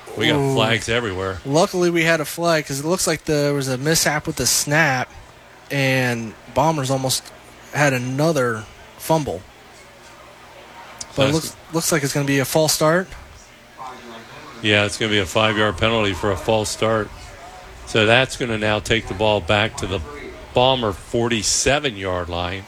We got flags everywhere. Luckily, we had a flag because it looks like there was a mishap with the snap, and Bombers almost had another fumble. But it looks like it's going to be a false start. Yeah, it's going to be a 5-yard penalty for a false start. So that's going to now take the ball back to the Bomber 47-yard line.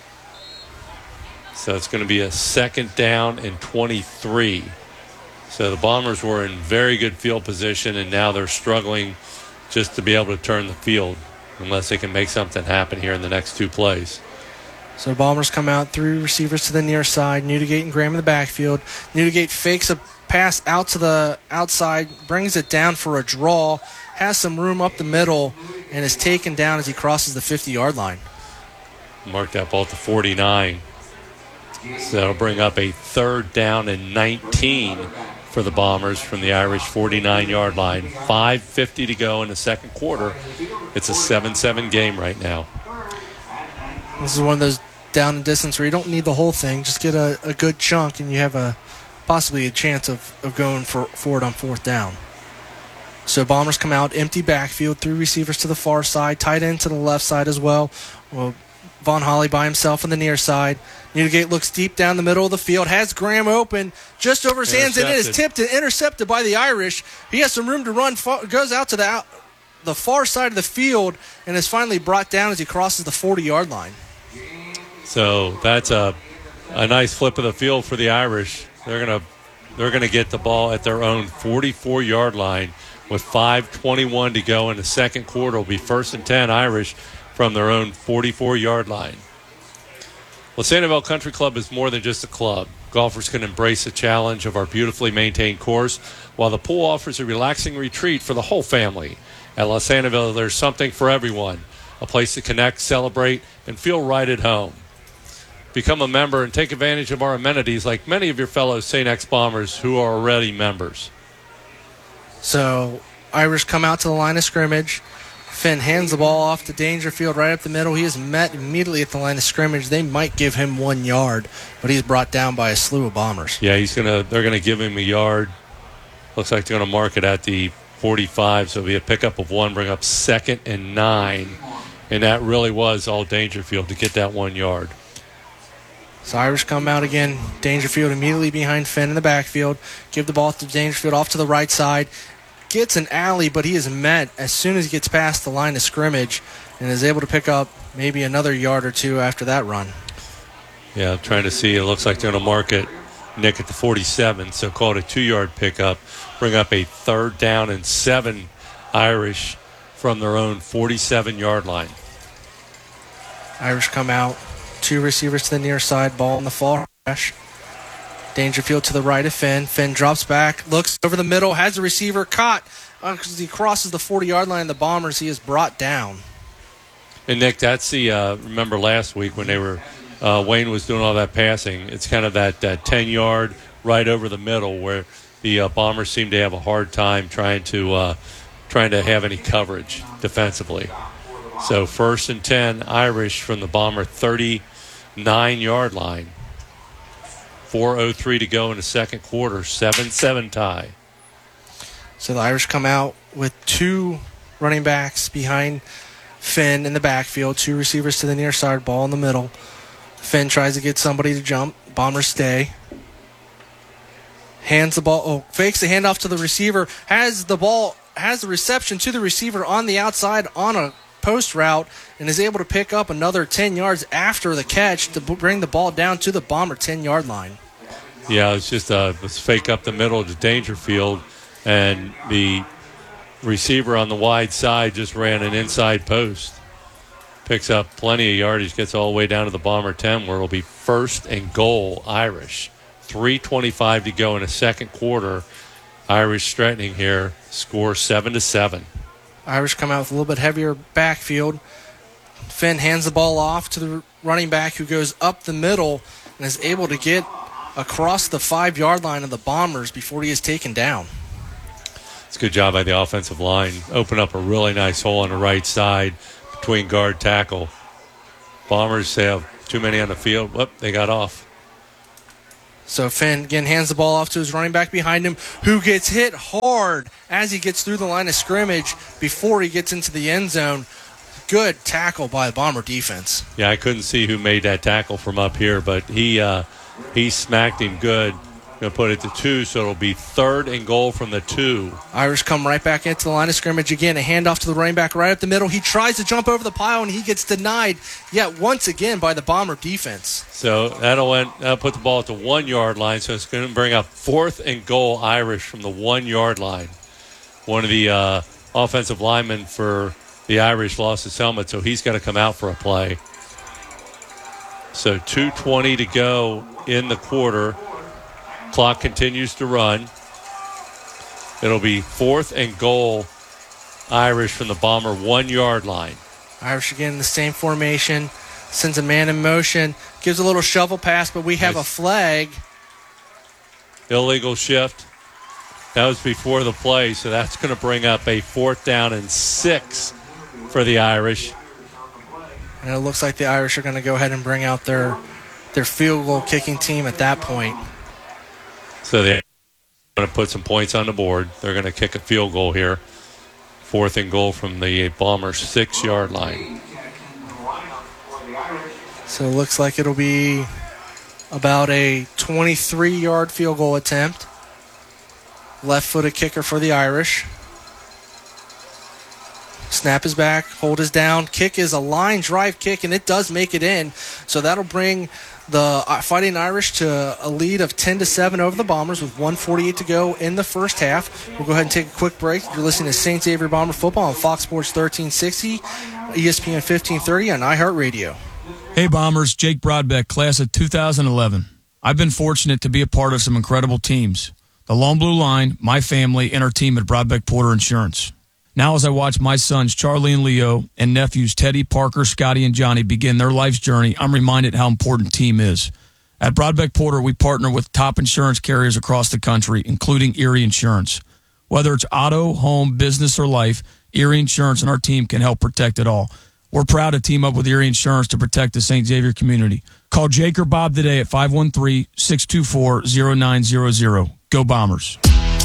So it's going to be a 2nd down and 23. So the Bombers were in very good field position, and now they're struggling just to be able to turn the field unless they can make something happen here in the next 2 plays. So Bombers come out, 3 receivers to the near side, Newdigate and Graham in the backfield. Newdigate fakes a pass out to the outside, brings it down for a draw, has some room up the middle, and is taken down as he crosses the 50-yard line. Mark that ball to 49. So that'll bring up a 3rd down and 19 for the Bombers from the Irish 49-yard line. 5:50 to go in the second quarter. It's a 7-7 game right now. This is one of those down and distance where you don't need the whole thing. Just get a good chunk, and you have possibly a chance of going for it on 4th down. So Bombers come out, empty backfield, 3 receivers to the far side, tight end to the left side as well. Von Holly by himself on the near side. Newdigate looks deep down the middle of the field, has Graham open just over his hands, and it is tipped and intercepted by the Irish. He has some room to run, goes out to the far side of the field, and is finally brought down as he crosses the 40-yard line. So that's a nice flip of the field for the Irish. They're gonna get the ball at their own 44-yard line with 5:21 to go in the second quarter. It'll be 1st and 10 Irish from their own 44-yard line. Well, Sanibel Country Club is more than just a club. Golfers can embrace the challenge of our beautifully maintained course, while the pool offers a relaxing retreat for the whole family. At La Sanibel, there's something for everyone, a place to connect, celebrate, and feel right at home. Become a member and take advantage of our amenities like many of your fellow St. X Bombers who are already members. So Irish come out to the line of scrimmage. Finn hands the ball off to Dangerfield right up the middle. He is met immediately at the line of scrimmage. They might give him 1 yard, but he's brought down by a slew of Bombers. Yeah, they're gonna give him a yard. Looks like they're gonna mark it at the 45, so it'll be a pickup of 1, bring up 2nd and 9. And that really was all Dangerfield to get that 1 yard. So Irish come out again. Dangerfield immediately behind Finn in the backfield. Give the ball to Dangerfield off to the right side. Gets an alley, but he is met as soon as he gets past the line of scrimmage and is able to pick up maybe another yard or 2 after that run. Yeah, I'm trying to see. It looks like they're going to mark it, Nick, at the 47, so call it a 2-yard pickup. Bring up a 3rd down and 7 Irish from their own 47-yard line. Irish come out. 2 receivers to the near side, ball in the far hash. Dangerfield to the right of Finn. Finn drops back, looks over the middle, has the receiver caught. As he crosses the 40-yard line of the Bombers, he is brought down. And, Nick, that's the remember last week when they were Wayne was doing all that passing. It's kind of that 10-yard right over the middle where the Bombers seem to have a hard time trying to have any coverage defensively. So 1st and 10 Irish from the Bomber 39-yard line. 4:03 to go in the second quarter. 7-7 tie. So the Irish come out with 2 running backs behind Finn in the backfield. 2 receivers to the near side, ball in the middle. Finn tries to get somebody to jump. Bombers stay. Hands the ball. Fakes the handoff to the receiver. Has the reception to the receiver on the outside on a post route and is able to pick up another 10 yards after the catch to bring the ball down to the Bomber 10-yard line. Yeah, it's just a fake up the middle to Dangerfield, and the receiver on the wide side just ran an inside post. Picks up plenty of yardage, gets all the way down to the Bomber 10 where it'll be 1st and goal Irish. 3:25 to go in the second quarter. Irish threatening here, score 7-7. Irish come out with a little bit heavier backfield. Finn hands the ball off to the running back who goes up the middle and is able to get across the 5-yard line of the Bombers before he is taken down. It's a good job by the offensive line. Open up a really nice hole on the right side between guard tackle. Bombers have too many on the field. Whoop, they got off. So Finn, again, hands the ball off to his running back behind him, who gets hit hard as he gets through the line of scrimmage before he gets into the end zone. Good tackle by the Bomber defense. Yeah, I couldn't see who made that tackle from up here, but he smacked him good. Going to put it to 2, so it'll be 3rd and goal from the 2. Irish come right back into the line of scrimmage again. A handoff to the running back right up the middle. He tries to jump over the pile, and he gets denied yet once again by the Bomber defense. So that'll put the ball at the 1 yard line, so it's going to bring up 4th and goal Irish from the 1 yard line. One of the offensive linemen for the Irish lost his helmet, so he's got to come out for a play. So 2:20 to go in the quarter. Clock continues to run. It'll be 4th and goal Irish from the Bomber 1 yard line. Irish again in the same formation. Sends a man in motion. Gives a little shovel pass, but we have a flag. Illegal shift. That was before the play, so that's going to bring up a 4th down and 6 for the Irish. And it looks like the Irish are going to go ahead and bring out their field goal kicking team at that point. So they're going to put some points on the board. They're going to kick a field goal here. 4th and goal from the Bombers' 6 yard line. So it looks like it'll be about a 23-yard field goal attempt. Left-footed kicker for the Irish. Snap is back, hold is down. Kick is a line drive kick, and it does make it in. So that'll bring the Fighting Irish to a lead of 10-7 over the Bombers with 1:48 to go in the first half. We'll go ahead and take a quick break. You're listening to St. Xavier Bomber Football on Fox Sports 1360, ESPN 1530 on iHeartRadio. Hey Bombers, Jake Broadbeck, class of 2011. I've been fortunate to be a part of some incredible teams. The Lone Blue Line, my family, and our team at Broadbeck Porter Insurance. Now as I watch my sons Charlie and Leo and nephews Teddy, Parker, Scotty, and Johnny begin their life's journey, I'm reminded how important team is. At Broadbeck Porter, we partner with top insurance carriers across the country, including Erie Insurance. Whether it's auto, home, business, or life, Erie Insurance and our team can help protect it all. We're proud to team up with Erie Insurance to protect the St. Xavier community. Call Jake or Bob today at 513-624-0900. Go Bombers.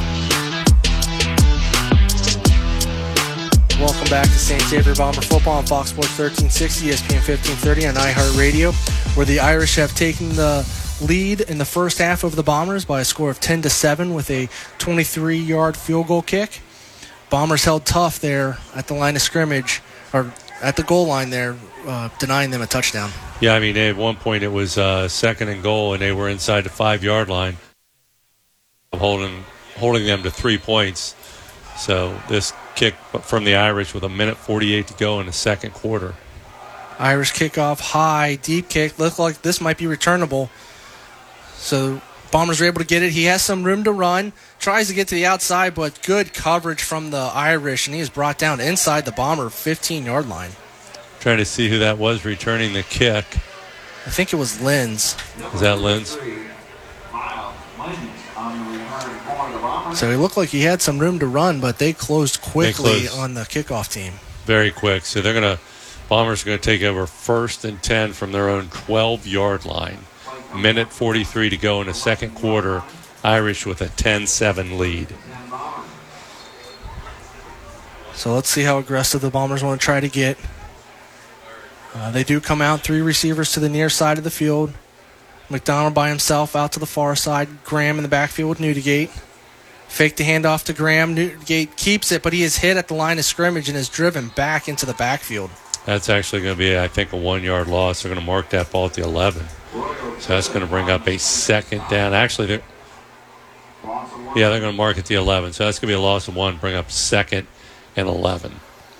Welcome back to St. Xavier Bomber Football on Fox Sports 1360, ESPN 1530 on iHeartRadio, where the Irish have taken the lead in the first half of the Bombers by a score of 10-7 with a 23-yard field goal kick. Bombers held tough there at the line of scrimmage, or at the goal line there, denying them a touchdown. Yeah, I mean, at one point it was 2nd and goal, and they were inside the 5 yard line, holding them to 3 points. So this kick from the Irish with 1:48 to go in the second quarter. Irish kickoff, high, deep kick. Looks like this might be returnable. So Bombers are able to get it. He has some room to run. Tries to get to the outside, but good coverage from the Irish, and he is brought down inside the Bomber 15-yard line. Trying to see who that was returning the kick. I think it was Linz. Is that Linz? So it looked like he had some room to run, but they closed quickly on the kickoff team. Very quick. So Bombers are going to take over 1st and 10 from their own 12-yard line. 1:43 to go in the second quarter. Irish with a 10-7 lead. So let's see how aggressive the Bombers want to try to get. They do come out, 3 receivers to the near side of the field. McDonald by himself out to the far side. Graham in the backfield with Newdigate. Fake the handoff to Graham. Newdigate keeps it, but he is hit at the line of scrimmage and is driven back into the backfield. That's actually going to be, I think, a 1 yard loss. They're going to mark that ball at the 11. So that's going to bring up a 2nd down. Actually, they're going to mark at the 11. So that's going to be a loss of 1, bring up 2nd and 11.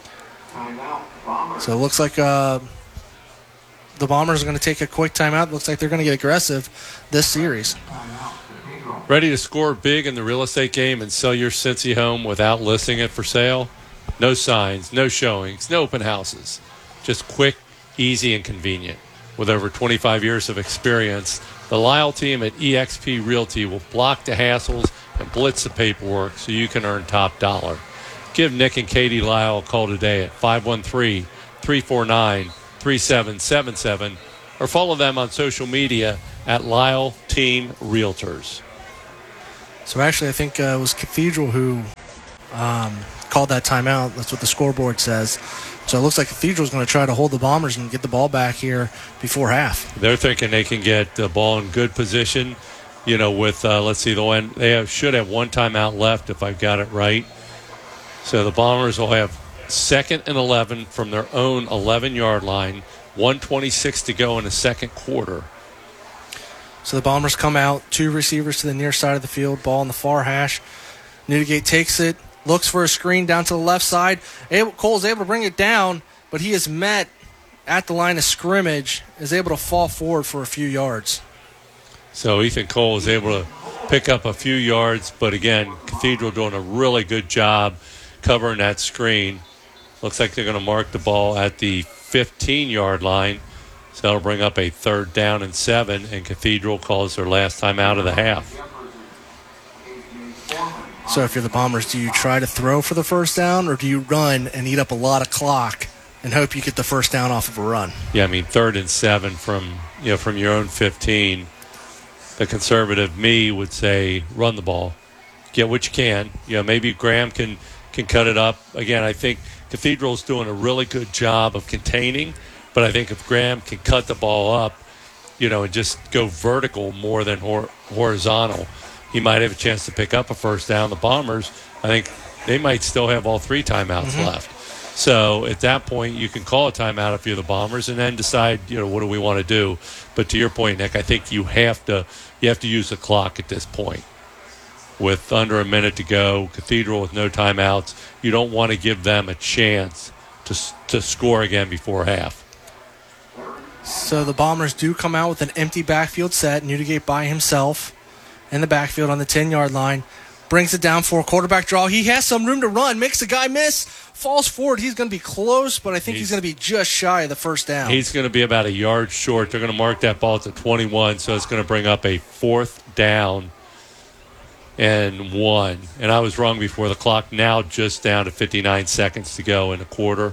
So it looks like the Bombers are going to take a quick timeout. Looks like they're going to get aggressive this series. Ready to score big in the real estate game and sell your Cincy home without listing it for sale? No signs, no showings, no open houses. Just quick, easy, and convenient. With over 25 years of experience, the Lyle team at eXp Realty will block the hassles and blitz the paperwork so you can earn top dollar. Give Nick and Katie Lyle a call today at 513-349-3777 or follow them on social media at Lyle Team Realtors. So actually, I think it was Cathedral who called that timeout. That's what the scoreboard says. So it looks like Cathedral's going to try to hold the Bombers and get the ball back here before half. They're thinking they can get the ball in good position, with, let's see, should have one timeout left if I've got it right. So the Bombers will have 2nd and 11 from their own 11-yard line, 1:26 to go in the second quarter. So the Bombers come out, 2 receivers to the near side of the field, ball in the far hash. Newdigate takes it, looks for a screen down to the left side. Cole's able to bring it down, but he is met at the line of scrimmage, is able to fall forward for a few yards. So Ethan Cole is able to pick up a few yards, but again, Cathedral doing a really good job covering that screen. Looks like they're going to mark the ball at the 15-yard line. So that'll bring up a 3rd down and 7, and Cathedral calls their last time out of the half. So if you're the Bombers, do you try to throw for the first down, or do you run and eat up a lot of clock and hope you get the first down off of a run? Yeah, 3rd and 7 from your own 15. The conservative me would say run the ball. Get what you can. Maybe Graham can cut it up. Again, I think Cathedral's doing a really good job of containing, but I think if Graham can cut the ball up, and just go vertical more than horizontal, he might have a chance to pick up a first down. The Bombers, I think they might still have all 3 timeouts left. So at that point, you can call a timeout if you're the Bombers and then decide, what do we want to do. But to your point, Nick, I think you have to use the clock at this point. With under a minute to go, Cathedral with no timeouts, you don't want to give them a chance to score again before half. So the Bombers do come out with an empty backfield set. Newdigate by himself in the backfield on the 10-yard line. Brings it down for a quarterback draw. He has some room to run. Makes the guy miss. Falls forward. He's going to be close, but I think he's going to be just shy of the first down. He's going to be about a yard short. They're going to mark that ball at the 21, so it's going to bring up a 4th down and 1. And I was wrong before. The clock now just down to 59 seconds to go in a quarter.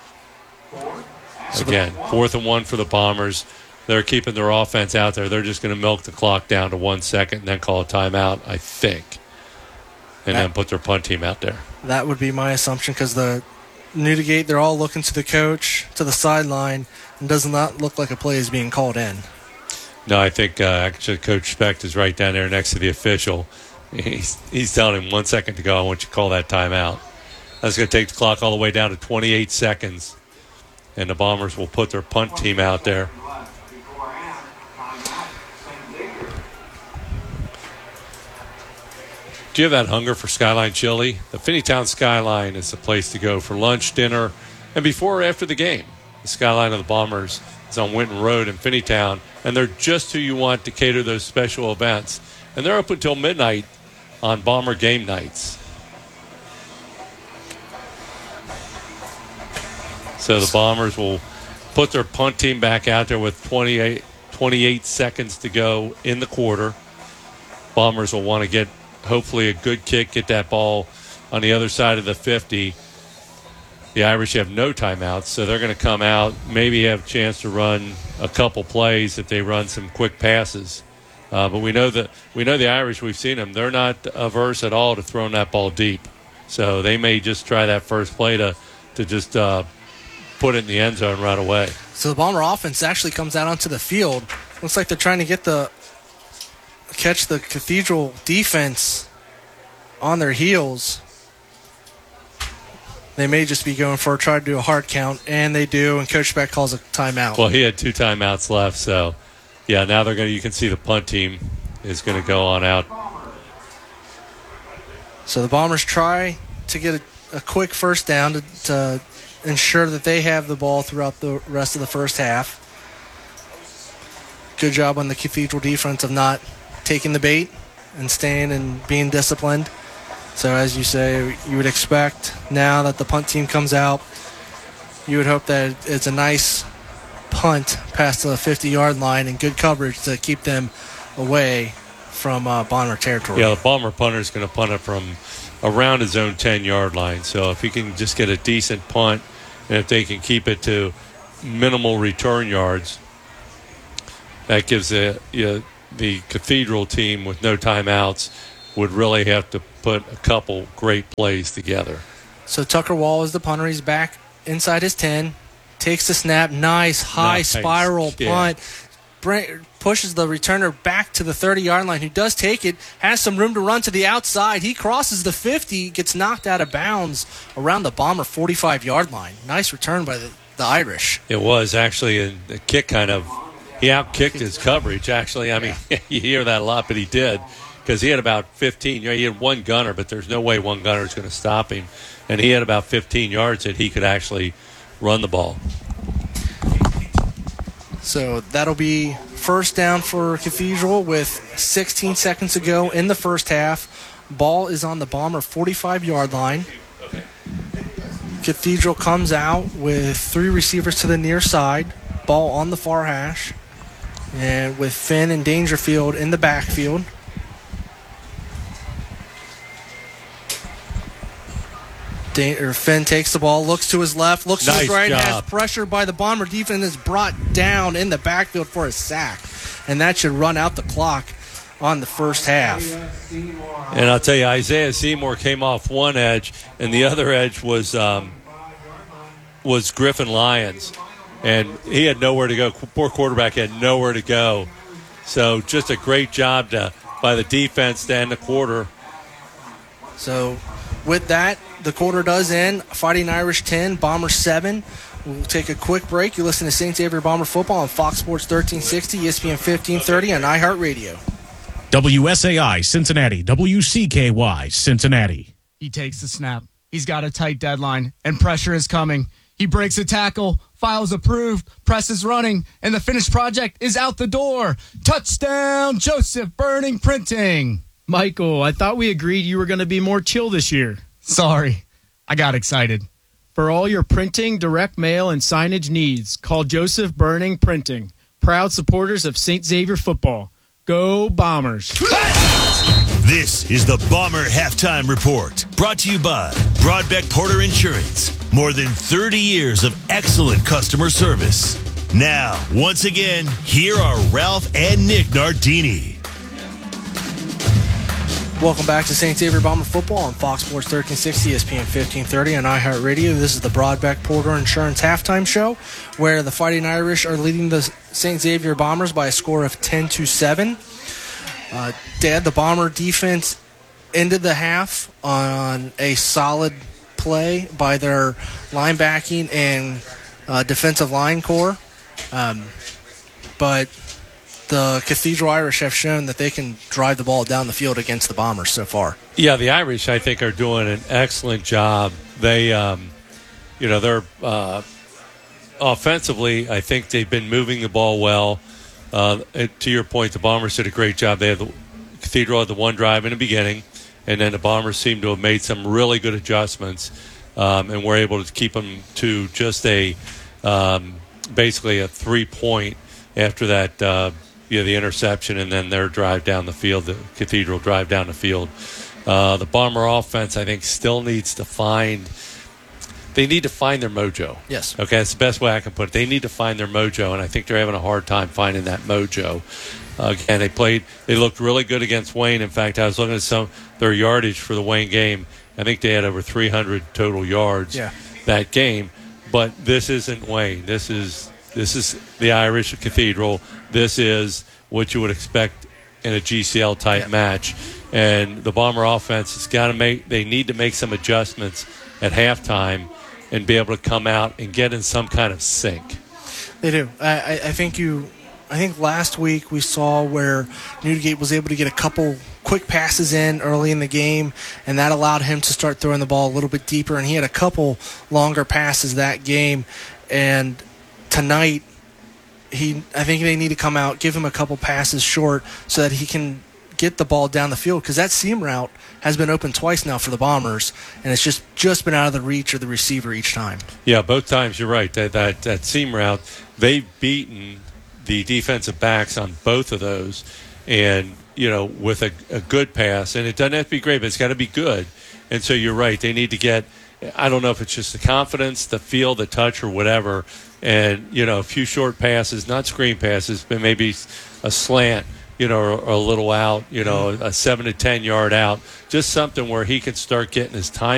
Again, 4th and 1 for the Bombers. They're keeping their offense out there. They're just going to milk the clock down to 1 second and then call a timeout, I think, and then put their punt team out there. That would be my assumption, because the Newdigate, they're all looking to the coach, to the sideline, and does not look like a play is being called in. No, I think actually Coach Specht is right down there next to the official. He's telling him 1 second to go. I want you to call that timeout. That's going to take the clock all the way down to 28 seconds, and the Bombers will put their punt team out there. Do you have that hunger for Skyline Chili? The Finneytown Skyline is the place to go for lunch, dinner, and before or after the game. The Skyline of the Bombers is on Winton Road in Finneytown, and they're just who you want to cater those special events. And they're open until midnight on Bomber game nights. So the Bombers will put their punt team back out there with 28 seconds to go in the quarter. Bombers will want to get hopefully a good kick, get that ball on the other side of the 50. The Irish have no timeouts, so they're going to come out, maybe have a chance to run a couple plays if they run some quick passes. But we know the Irish, we've seen them, they're not averse at all to throwing that ball deep. So they may just try that first play to just put it in the end zone right away. So the Bomber offense actually comes out onto the field. Looks like they're trying to catch the Cathedral defense on their heels. They may just be going for try to do a hard count, and they do, and Coach Specht calls a timeout. Well, he had 2 timeouts left, so yeah, now you can see the punt team is going to go on out. So the Bombers try to get a quick first down to ensure that they have the ball throughout the rest of the first half. Good job on the Cathedral defense of not taking the bait and staying and being disciplined. So as you say, you would expect now that the punt team comes out, you would hope that it's a nice punt past the 50-yard line and good coverage to keep them away from Bomber territory. Yeah, the Bomber punter is going to punt it from around his own 10-yard line. So if he can just get a decent punt, and if they can keep it to minimal return yards, that gives the Cathedral team with no timeouts would really have to put a couple great plays together. So Tucker Wall is the punter. He's back inside his 10, takes the snap, nice high spiral punt, pushes the returner back to the 30-yard line, who does take it, has some room to run to the outside. He crosses the 50, gets knocked out of bounds around the Bomber 45-yard line. Nice return by the Irish. It was actually a kick he outkicked his coverage, actually. I mean, you hear that a lot, but he did, because he had about 15. He had one gunner, but there's no way one gunner is going to stop him. And he had about 15 yards that he could actually run the ball. So that'll be first down for Cathedral with 16 seconds to go in the first half. Ball is on the Bomber 45-yard line. Cathedral comes out with 3 receivers to the near side. Ball on the far hash. And with Finn and Dangerfield in the backfield. Finn takes the ball, looks to his left, looks to his right, has pressure by the Bomber defense, is brought down in the backfield for a sack. And that should run out the clock on the first half. And I'll tell you, Isaiah Seymour came off one edge, and the other edge was Griffin Lyons. And he had nowhere to go. Poor quarterback had nowhere to go. So just a great job by the defense to end the quarter. So with that, the quarter does end. Fighting Irish 10, Bomber 7. We'll take a quick break. You listen to St. Xavier Bomber football on Fox Sports 1360, ESPN 1530, and iHeartRadio. WSAI Cincinnati, WCKY Cincinnati. He takes the snap. He's got a tight deadline, and pressure is coming. He breaks a tackle, files approved, press is running, and the finished project is out the door. Touchdown, Joseph Burning Printing. Michael, I thought we agreed you were going to be more chill this year. Sorry, I got excited. For all your printing, direct mail, and signage needs, call Joseph Burning Printing. Proud supporters of St. Xavier football. Go Bombers. This is the Bomber Halftime Report, brought to you by Broadbeck Porter Insurance. More than 30 years of excellent customer service. Now, once again, here are Ralph and Nick Nardini. Welcome back to St. Xavier Bomber football on Fox Sports 1360, ESPN 1530, and iHeartRadio. This is the Broadbeck Porter Insurance halftime show, where the Fighting Irish are leading the St. Xavier Bombers by a score of 10-7. Dad, the Bomber defense ended the half on a solid play by their linebacking and defensive line core, but the Cathedral Irish have shown that they can drive the ball down the field against the Bombers so far. Yeah, the Irish, I think, are doing an excellent job. They, they're offensively, I think they've been moving the ball well. To your point, the Bombers did a great job. They had the Cathedral had the one drive in the beginning, and then the Bombers seem to have made some really good adjustments, and were able to keep them to just basically a 3-point after that. The interception, and then their drive down the field, the Cathedral drive down the field. The Bomber offense, I think, still needs to find – they need to find their mojo. Yes. Okay, that's the best way I can put it. They need to find their mojo, and I think they're having a hard time finding that mojo. Again, they looked really good against Wayne. In fact, I was looking at their yardage for the Wayne game. I think they had over 300 total yards that game. But this isn't Wayne. This is the Irish Cathedral. This is what you would expect in a GCL type match. And the Bomber offense has got to they need to make some adjustments at halftime and be able to come out and get in some kind of sync. They do. I think last week we saw where Newgate was able to get a couple quick passes in early in the game, and that allowed him to start throwing the ball a little bit deeper, and he had a couple longer passes that game. And tonight, I think they need to come out, give him a couple passes short so that he can get the ball down the field, because that seam route has been open twice now for the Bombers, and it's just been out of the reach of the receiver each time. Yeah, both times you're right. That seam route, they've beaten the defensive backs on both of those, and with a good pass, and it doesn't have to be great, but it's got to be good. And so you're right. They need to get I don't know if it's just the confidence, the feel, the touch, or whatever. And, a few short passes, not screen passes, but maybe a slant, or a little out, a 7 to 10 yard out, just something where he can start getting his time